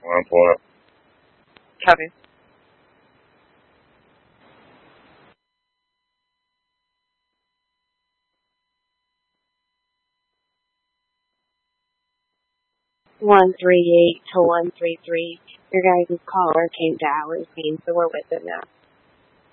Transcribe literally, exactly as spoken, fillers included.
One point. Copy. One three eight to one three three. Your guys' caller came to our scene, so we're with it now.